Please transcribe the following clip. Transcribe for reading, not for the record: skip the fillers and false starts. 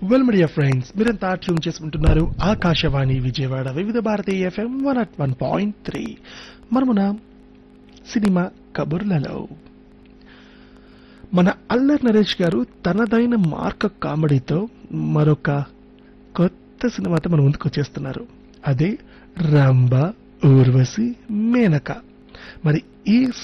Well media friends మీరంతా tune చేసుకుంటున్నారు ఆకాశవాణి విజయవాడ వివిధ భారతి ఎఫ్ఎం 101.3 మనమున సినిమా కబుర్లలో మన అల్లరి నరేష్ గారు తనదైన మార్క కామెడీతో మరొక కొత్త సినిమాతో మన ముందుకు వచ్చేస్తున్నారు. అదే రంభ ఊర్వశి మేనక. మరి ఈ